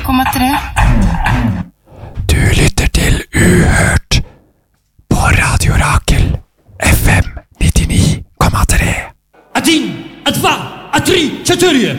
Du lytter til Uhørt på Radio Rakel FM 99,3. Один, два, три, четыре.